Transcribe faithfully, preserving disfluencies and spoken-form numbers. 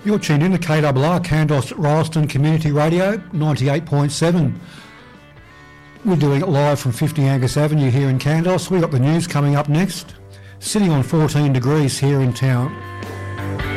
You're tuned in to K R R, Kandos Rylstone Community Radio, ninety-eight point seven. We're doing it live from fifty Angus Avenue here in Kandos. We've got the news coming up next. Sitting on fourteen degrees here in town.